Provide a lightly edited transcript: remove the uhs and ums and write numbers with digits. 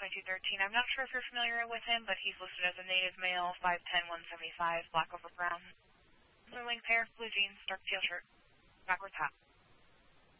2213. I'm not sure if you're familiar with him, but he's listed as a native male, 5'10", 175, black over brown. Blue wing pair, blue jeans, dark teal shirt, backwards hat.